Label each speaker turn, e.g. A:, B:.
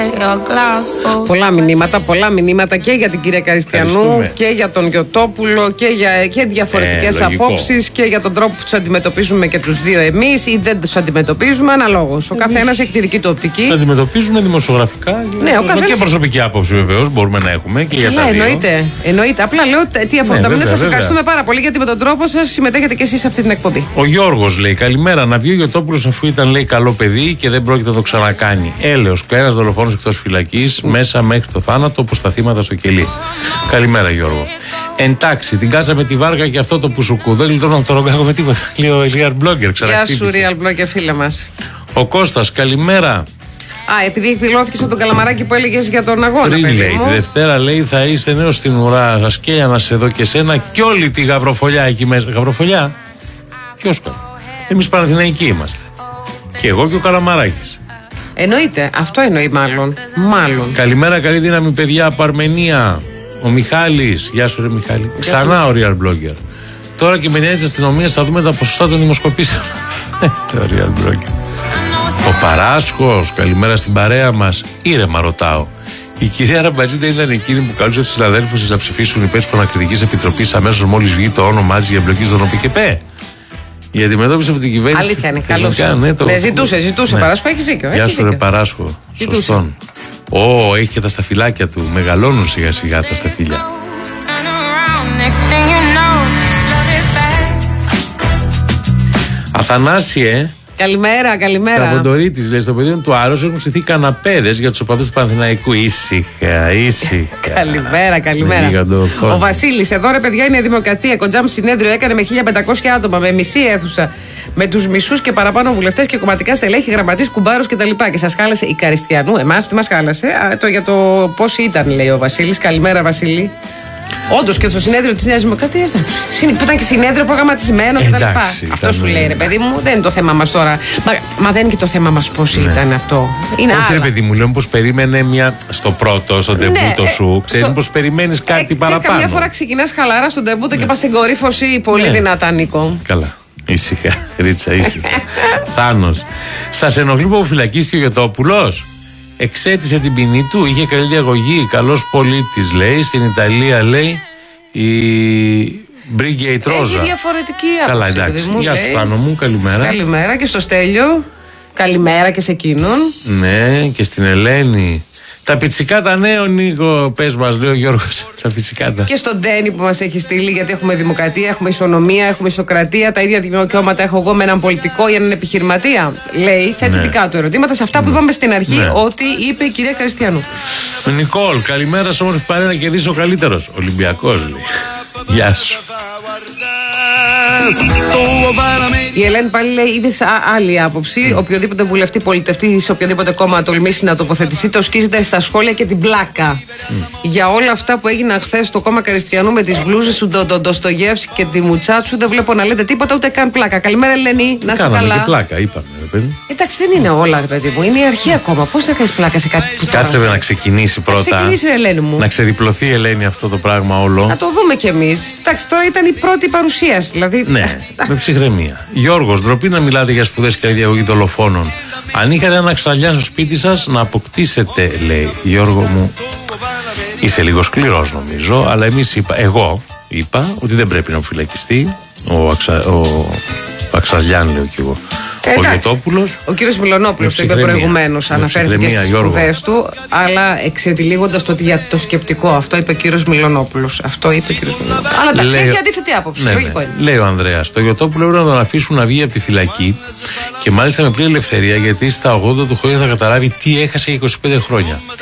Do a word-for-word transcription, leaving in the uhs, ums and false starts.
A: Πολλά μηνύματα, πολλά μηνύματα και για την κυρία Καριστιανού και για τον Γιωτόπουλο και για και διαφορετικές ε, απόψεις και για τον τρόπο που τους αντιμετωπίζουμε και τους δύο εμείς ή δεν τους αντιμετωπίζουμε αναλόγως. Ο καθένας έχει τη δική του οπτική. Τους
B: αντιμετωπίζουμε δημοσιογραφικά
A: ναι, ο καθένας...
B: και προσωπική άποψη βεβαίως μπορούμε να έχουμε και για τα δύο.
A: Εννοείται, εννοείται. Απλά λέω τι αφορά. Ναι, σας ευχαριστούμε πάρα πολύ γιατί με τον τρόπο σας συμμετέχετε και εσείς σε αυτή την εκπομπή.
B: Ο Γιώργος λέει: Καλημέρα, να βγει ο Γιωτόπουλος αφού ήταν λέει καλό παιδί και δεν πρόκειται να το ξανακάνει. Έλεος, κανένας δολοφόνος εκτός φυλακής, mm. μέσα μέχρι το θάνατο όπως τα θύματα στο κελί. Καλημέρα, Γιώργο. Εντάξει, την κάτσαμε τη βάρκα και αυτό το πουσουκού. Δεν γλιτώνω από το ρογκάκο με τίποτα. Λέει ο Real Blogger,
A: γεια σου, Real Blogger, φίλε μας.
B: Ο Κώστας, καλημέρα.
A: Α, επειδή δηλώθηκε από τον Καλαμαράκη που έλεγε για τον αγώνα.
B: Πριν λέει, τη Δευτέρα λέει θα είστε νέος στην ουρά. Θα σκέια να σε δω και σένα και όλη τη γαβροφολιά εκεί μέσα. Γαβροφολιά, ποιος κάνει. Εμείς Παναθηναϊκοί είμαστε. Και εγώ και ο Καλαμαράκης.
A: Εννοείται, αυτό εννοεί μάλλον. Μάλλον.
B: Καλημέρα, καλή δύναμη, παιδιά από Αρμενία. Ο Μιχάλης, γεια σου, ρε Μιχάλη. Ξανά ο Real Blogger. Τώρα και με νέα τη αστυνομία θα δούμε τα ποσοστά των δημοσκοπήσεων. Το Real Blogger. Ο Παράσχος, καλημέρα στην παρέα μας. Ήρεμα ρωτάω. Η κυρία Ραμπατζίδα ήταν εκείνη που καλούσε τους συναδέλφους να ψηφίσουν υπέρ της Προνακριτικής Επιτροπής αμέσως μόλις βγει το όνομά της για εμπλοκή στον ΟΠΚΕΠΕ. Η αντιμετώπιση από την κυβέρνηση.
A: Αλήθεια είναι, καλώς.
B: Ναι, το...
A: ναι, ζητούσε, ζητούσε. Ναι. Παράσχο, έχει δίκιο.
B: Γεια σου, ρε Παράσχο. Σωστόν. Ω, έχει και τα σταφυλάκια του. Μεγαλώνουν σιγά σιγά τα σταφύλια. Αθανάσιε.
A: Καλημέρα, καλημέρα.
B: Τα Βοντορίτης λέει στο πεδίο του Άρρος έχουν στηθεί καναπέδες για τους οπαδούς του Παναθηναϊκού. Ήσυχα, ήσυχα.
A: Καλημέρα, καλημέρα. Ο Βασίλης, εδώ ρε παιδιά είναι η Δημοκρατία. Κοντζάμ συνέδριο έκανε με χίλια πεντακόσια άτομα, με μισή αίθουσα. Με τους μισούς και παραπάνω βουλευτές και κομματικά στελέχη, γραμματείς, κουμπάρους κτλ. Και, και σας χάλασε η Καριστιανού. Εμάς τι μας χάλασε. Α, το, για το πώς ήταν, λέει ο Βασίλης. Καλημέρα, Βασίλη. Όντως και στο συνέδριο της Νέας Δημοκρατίας που ήταν και συνέδριο προγραμματισμένο κτλ. Αυτό σου λέει, ρε παιδί μου, δεν είναι το θέμα μας τώρα. Μα, μα δεν είναι και το θέμα μας πώς ναι. ήταν αυτό. Είναι
B: όχι, άλλα. Ρε παιδί μου, λέω πως περίμενε μια. Στο πρώτο, στο τεμπούτο ναι, σου, ξέρεις στο... πως περιμένεις κάτι ε, παραπάνω. Ξέρεις,
A: καμιά φορά ξεκινάς χαλαρά στον τεμπούτο ναι. και πας στην κορύφωση πολύ ναι. δυνατά, Νίκο.
B: Καλά. Ήσυχα, Ρίτσα, ήσυχα. Θάνος. Σας ενοχλεί που φυλακίστηκε ο Γιωτόπουλος? Εξέτησε την ποινή του, είχε καλή διαγωγή, καλός πολίτης λέει. Στην Ιταλία λέει η Μπρίγκια Τρόζα.
A: Έχει διαφορετική άποψη.
B: Καλά, εντάξει. Γεια σου, Πάνο μου, καλημέρα.
A: Καλημέρα και στο Στέλιο. Καλημέρα και σε εκείνον.
B: Ναι, και στην Ελένη. Τα πιτσικάτα νέο, Νίκο, πες μας, λέει ο Γιώργος. Τα πιτσικάτα. Και
A: στον Ντένι που μας έχει στείλει, γιατί έχουμε δημοκρατία, έχουμε ισονομία, έχουμε ισοκρατία. Τα ίδια δικαιώματα έχω εγώ με έναν πολιτικό ή έναν επιχειρηματία. Λέει, θέτει ναι. δικά του ερωτήματα σε αυτά ναι. που είπαμε στην αρχή, ναι. ότι είπε η κυρία Καριστιανού.
B: Νικόλ, καλημέρα σε όμορφη παρέα να κερδίσει ο καλύτερος. Ολυμπιακός, λέει. Γεια σου.
A: Η Ελένη πάλι λέει: είδε άλλη άποψη. Mm. Οποιοδήποτε βουλευτή, πολιτευτή σε οποιοδήποτε κόμμα τολμήσει να τοποθετηθεί, το σκίζεται στα σχόλια και την πλάκα. Mm. Για όλα αυτά που έγιναν χθες στο κόμμα Καριστιανού με τις μπλούζες του τον Ντοστογεύσκη και τη Μουτσάτσου, δεν βλέπω να λέτε τίποτα ούτε καν πλάκα. Καλημέρα, Ελένη, να είσαι καλά.
B: Και πλάκα, είπαμε, ρε παιδί.
A: Εντάξει, δεν είναι όλα, ρε παιδί μου. Είναι η αρχή ακόμα. Πώς θα κάνεις πλάκα σε κάτι που
B: κάτσε να ξεκινήσει πρώτα.
A: Να ξεκινήσει, Ελένη μου.
B: Να ξεδιπλωθεί η Ελένη αυτό το πράγμα όλο.
A: Να το δούμε κι εμείς. Εντάξει, τώρα ήταν η πρώτη παρουσίαση. Δηλαδή...
B: Ναι, με ψυχραιμία. Γιώργος, ντροπή να μιλάτε για σπουδές και διαγωγή δολοφόνων. Αν είχατε ένα ξαλιά στο σπίτι σας, να αποκτήσετε, λέει. Γιώργο μου, είσαι λίγο σκληρός νομίζω, αλλά εμείς είπα, εγώ είπα ότι δεν πρέπει να φυλακιστεί ο, Αξα, ο Αξαλιάν, λέω κι εγώ. Ε, ο Γιωτόπουλος.
A: Ο κύριος Μιλωνόπουλος το είπε προηγουμένως, αναφέρθηκε στις σπουδές του, αλλά εξετυλίγοντας το, το σκεπτικό. Αυτό είπε ο κύριος Μιλωνόπουλος. Αυτό είπε ο κύριος Μιλωνόπουλος. Αλλά εντάξει, έχει αντίθετη άποψη.
B: Ναι, ναι. Λέει ο Ανδρέας, το Γιωτόπουλο έπρεπε να τον αφήσουν να βγει από τη φυλακή και μάλιστα με πλήρη ελευθερία, γιατί στα ογδόντα του χρόνια θα καταλάβει τι έχασε για είκοσι πέντε χρόνια.